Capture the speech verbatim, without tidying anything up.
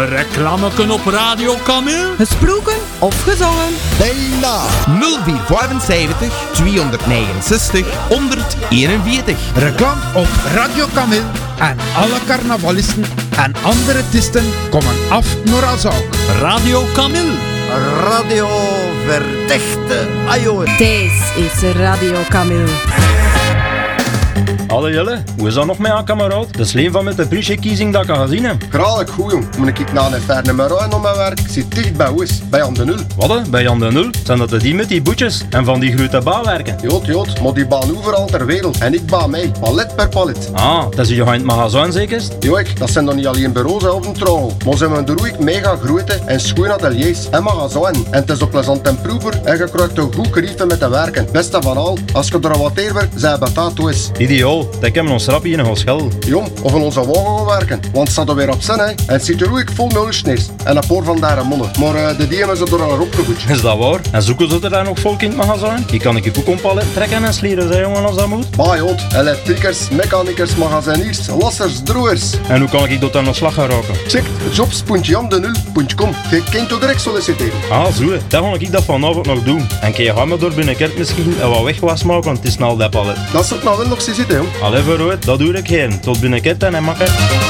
Reclameken op Radio Camille. Gesproken of gezongen. Bijna. nul vier vijfenzeventig, tweehonderdnegenenzestig, honderdeenenveertig. Reclame op Radio Camille. En alle carnavalisten en andere artiesten komen af naar Azak. Radio Camille. Radio Verdichte. Ajo. Deze is Radio Camille. Hallo Jelle, hoe is dat nog met aan kameraad? Dat is Leen van met de Prisje-kiezing dat ik al gezien heb. Graag goed jong, moet ik naar een ferne Marijn op mijn werk. Ik zit dicht bij Oes, bij Jan de Nul. Wat hè? Bij Jan de Nul? Zijn dat de die met die boetjes en van die grote bouwwerken? Jood, jood, maar die baan overal ter wereld en ik baan mee, palet per palet. Ah, dat is je in het magazijn zeker? Joik, dat zijn dan niet alleen bureaus of een trouw, maar ze hebben er ook mega grote en schoon ateliers en magazijn. En het is ook plezant en proever en je krijgt een goed gerief met te werken. Beste van al, als je er wat eer werkt, zijn betaald toe is. Ideaal, dat hebben we ons rapje in een schel. Jong, of in onze wagen gaan werken, want het staat er weer op zin hè. En het zit er ook vol mulchneers en een paar van daar mannen. Maar uh, de die hebben ze er al opgevoed. Is dat waar? En zoeken ze er daar nog volk in het magazijn? Die kan ik je ook een palet trekken en slieren, zei jongen, als dat moet. Bah jood, elektrikers, mechanikers, magaziniers, lassers, droers. En hoe kan ik dat dan nog slag gaan raken? Check jobs punt jan de nul punt com. Je kunt toch direct solliciteren. Ah zo, dan ga ik dat vanavond nog doen. En kun je gaan me door binnenkort misschien en wat wegwas maken, want het is snel dat palet. Dat is het nou wel nog zitten jong. Allee vooruit, dat doe ik geen. Tot binnenkort en makker.